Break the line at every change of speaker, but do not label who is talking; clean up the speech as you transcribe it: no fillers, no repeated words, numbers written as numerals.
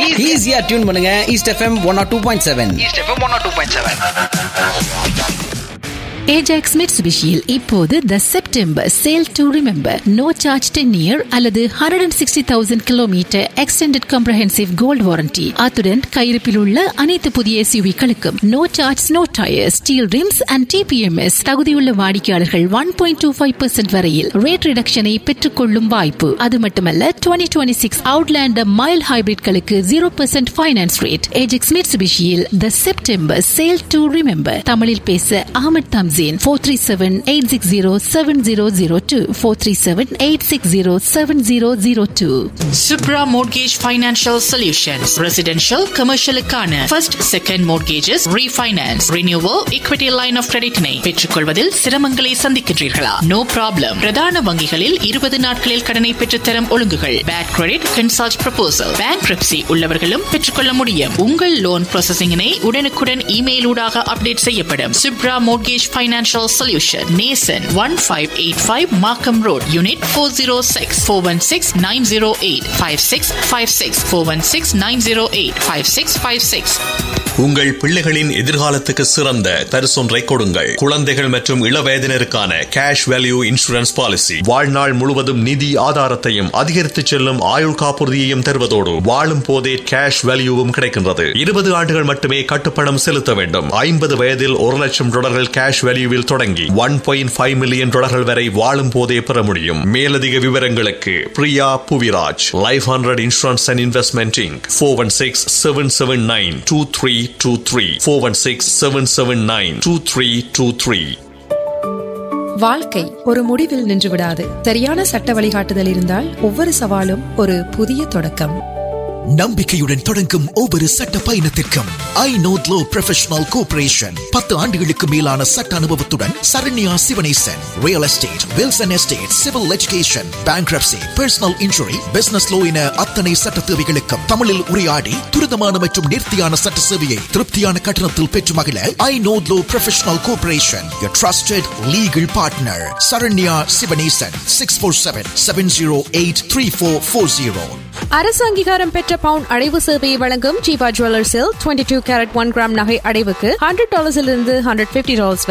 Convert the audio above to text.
ஈஸியா டியூன் பண்ணுங்க east FM 102.7.
Ajax மிட்சுபிஷியில் இப்போது த September sale to remember no charge 10 year அல்லது 160,000 kilometre extended comprehensive gold warranty. அத்துடன் கையிருப்பில் உள்ள அனைத்து புதிய எஸ்யூவிகளுக்கும் no charge no tyre steel rims and DBMS. தகுதியுள்ள வாடிக்கையாளர்கள் 1.25% வரையில் ரேட் ரிடக்ஷனை பெற்றுக் கொள்ளும் வாய்ப்பு. அது மட்டுமல்ல 2026 Outlander mile ஹைபிரிட்களுக்கு 0% finance rate. Ajax மிட்சுபிஷியில் the September sale to remember. தமிழில் பேச Ahmed Thamseen. 437-860-7002 437-860-7002.
Subra Mortgage Financial Solutions. Residential, commercial-க்கான first, second mortgages, refinance, renewal, equity line of credit-னை பெற்றுக்கொள்வதில் சிரமங்களை சந்திக்கின்றீர்களா? No problem. பிரதான வங்கிகளில் 20 நாட்களில் கடனை பெற்றுத்தரும் ஒழுங்குகள். Bad credit, consult proposal. Bankruptcy உள்ளவர்களும் பெற்றுக்கொள்ள முடியும். உங்கள் லோன் ப்ராசஸிங்கினை உடனுக்குடன் இமெயில் ஊடாக அப்டேட் செய்யப்படும். Subra Mortgage Financial Solution. Nason 1585 Markham Road, Unit 406 416-908 5656 416-908 5656.
உங்கள் பிள்ளைகளின் எதிர்காலத்துக்கு சிறந்த பரிசொன்றை கொடுங்கள். குழந்தைகள் மற்றும் இளவயதினருக்கான கேஷ் வேல்யூ இன்சூரன்ஸ் பாலிசி வாழ்நாள் முழுவதும் நிதி ஆதாரத்தையும் அதிகரித்து செல்லும் ஆயுள் காப்புறுதியையும் தருவதோடு வாழும் போதே கேஷ் வேல்யூவும் கிடைக்கின்றது. 20 ஆண்டுகள் மட்டுமே கட்டுப்பணம் செலுத்த வேண்டும். 50 வயதில் $1,00,000 கேஷ் வேல்யூவில் தொடங்கி $1.5 மில்லியன் வரை வாழும் போதே பெற முடியும். மேலதிக விவரங்களுக்கு Priya Puviraj, life 100 insurance and investment Inc. 416-779-2323 416-779-2323.
வாழ்க்கை ஒரு முடிவில் நின்றுவிடாது. சரியான சட்ட வழிகாட்டுதல் இருந்தால் ஒவ்வொரு சவாலும் ஒரு புதிய தொடக்கம்.
நம்பிக்கையுடன் தொடங்கும் ஒவ்வொரு சட்ட பயணத்திற்கும் ஐ நோட் லோ ப்ரொஃபஷனல் கோஆபரேஷன் 10 ஆண்டுகளுக்கு மேலான சட்ட அனுபவத்துடன் Saranya Sivanesan. Real estate, Wilson estate, civil education, bankruptcy, personal injury, business low என அத்தனை சட்ட தேவைகளுக்கும் தமிழில் உரையாடி துரிதமான மற்றும் நேர்த்தியான சட்ட சேவையை திருப்தியான கட்டணத்தில் பெற்று மகிழ ஐ note low professional cooperation, your trusted legal partner. Saranya Sivanesan 647-708-3440.
அரசு அங்கீகாரம் பெற்ற பவுன் அடைவு சேவையை வழங்கும் ஜீவா ஜுவல்லர்ஸில் 22 கேரட் 1 கிராம் நகை அடைவுக்கு $100 150